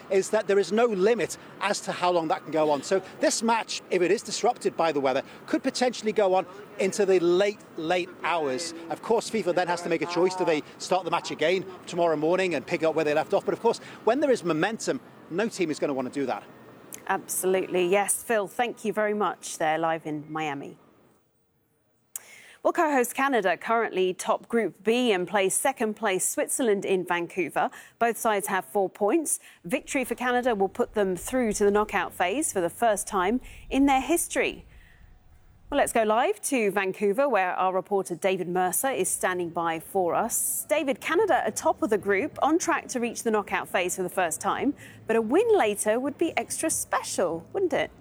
is that there is no limit as to how long that can go on. So this match, if it is disrupted by the weather, could potentially go on into the late hours. Of course, FIFA then has to make a choice. Do they start the match again tomorrow morning and pick up where they left off? But of course, when there is momentum, no team is going to want to do that. Absolutely. Yes, Phil, thank you very much. They're live in Miami. Well, co-host Canada currently top Group B and plays second place Switzerland in Vancouver. Both sides have 4 points. Victory for Canada will put them through to the knockout phase for the first time in their history. Well, let's go live to Vancouver, where our reporter David Mercer is standing by for us. David, Canada atop of the group, on track to reach the knockout phase for the first time, but a win later would be extra special, wouldn't it?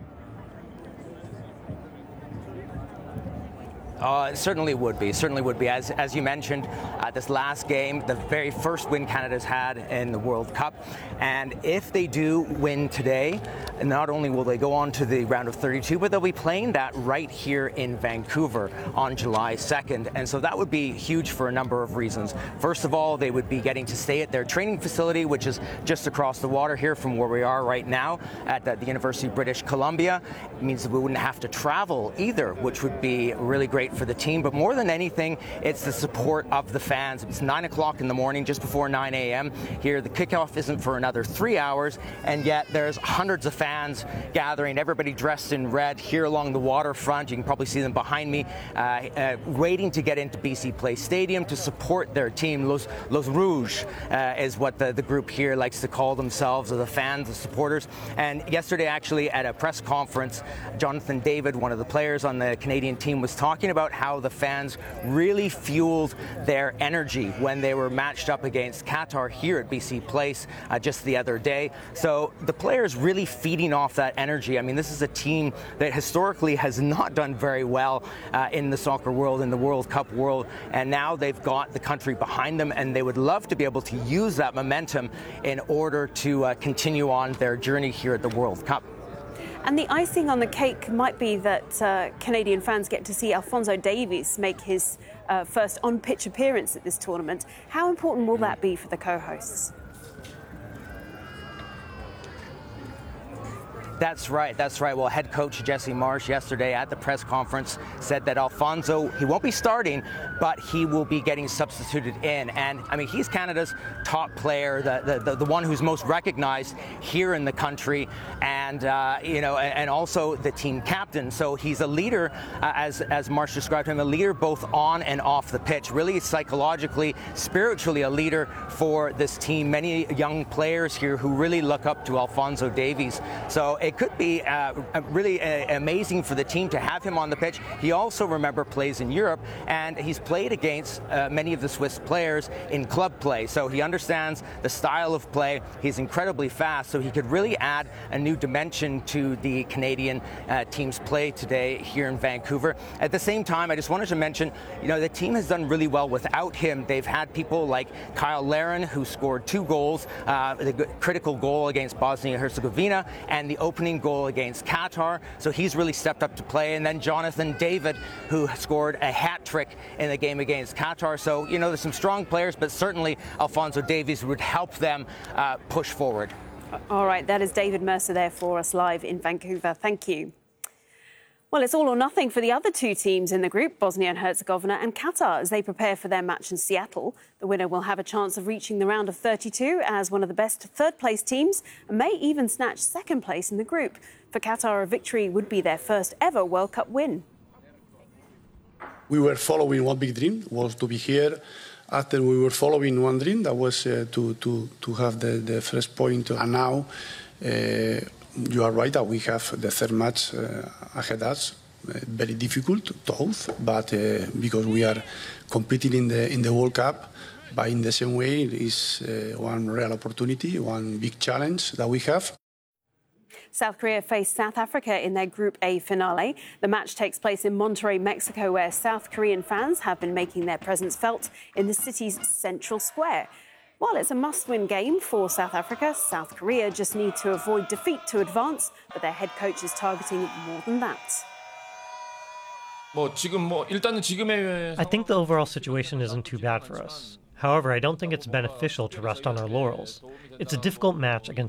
It certainly would be. As you mentioned, this last game, the very first win Canada's had in the World Cup. And if they do win today, not only will they go on to the round of 32, but they'll be playing that right here in Vancouver on July 2nd. And so that would be huge for a number of reasons. First of all, they would be getting to stay at their training facility, which is just across the water here from where we are right now at the University of British Columbia. It means that we wouldn't have to travel either, which would be really great for the team. But more than anything, it's the support of the fans. It's 9 o'clock in the morning, just before 9 a.m. here. The kickoff isn't for another 3 hours, and yet there's hundreds of fans gathering, everybody dressed in red here along the waterfront. You can probably see them behind me, waiting to get into BC Place Stadium to support their team. Los Rouges is what the group here likes to call themselves, or the fans, the supporters. And yesterday, actually, at a press conference, Jonathan David, one of the players on the Canadian team, was talking about how the fans really fueled their energy when they were matched up against Qatar here at BC Place just the other day. So the players really feeding off that energy. I mean, this is a team that historically has not done very well in the soccer world, in the World Cup world, and now they've got the country behind them, and they would love to be able to use that momentum in order to continue on their journey here at the World Cup. And the icing on the cake might be that Canadian fans get to see Alphonso Davies make his first on-pitch appearance at this tournament. How important will that be for the co-hosts? That's right. Well, head coach Jesse Marsch yesterday at the press conference said that Alphonso, he won't be starting, but he will be getting substituted in. And I mean, he's Canada's top player, the one who's most recognized here in the country, and and also the team captain. So he's a leader, as Marsch described him, a leader both on and off the pitch. Really psychologically, spiritually, a leader for this team. Many young players here who really look up to Alphonso Davies. So it could be really amazing for the team to have him on the pitch. He also, remember, plays in Europe, and he's played against many of the Swiss players in club play. So he understands the style of play. He's incredibly fast, so he could really add a new dimension to the Canadian team's play today here in Vancouver. At the same time, I just wanted to mention, the team has done really well without him. They've had people like Kyle Larin, who scored 2 goals, the critical goal against Bosnia-Herzegovina and the opening goal against Qatar. So he's really stepped up to play. And then Jonathan David, who scored a hat trick in the game against Qatar. So, there's some strong players, but certainly Alphonso Davies would help them push forward. All right, that is David Mercer there for us live in Vancouver. Thank you. Well, it's all or nothing for the other 2 teams in the group, Bosnia and Herzegovina and Qatar, as they prepare for their match in Seattle. The winner will have a chance of reaching the round of 32 as one of the best third-place teams and may even snatch second place in the group. For Qatar, a victory would be their first ever World Cup win. We were following one big dream, was to be here. After we were following one dream, that was to have the first point. And now, you are right that we have the third match ahead of us. Very difficult, tough, but because we are competing in the World Cup, but in the same way, it is one real opportunity, one big challenge that we have. South Korea face South Africa in their Group A finale. The match takes place in Monterrey, Mexico, where South Korean fans have been making their presence felt in the city's central square. While it's a must-win game for South Africa, South Korea just need to avoid defeat to advance, but their head coach is targeting more than that. I think the overall situation isn't too bad for us. However, I don't think it's beneficial to rest on our laurels. It's a difficult match against